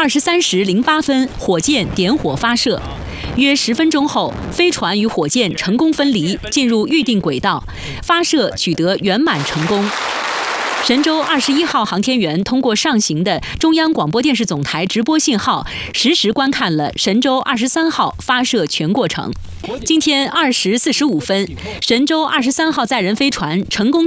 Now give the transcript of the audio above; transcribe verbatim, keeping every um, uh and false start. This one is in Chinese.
二十三时零八分，火箭点火发射。约十分钟后，飞船与火箭成功分离，进入预定轨道，发射取得圆满成功。神舟二十一号航天员通过上行的中央广播电视总台直播信号，实时观看了神舟二十三号发射全过程。今天二时四十五分，神舟二十三号载人飞船成功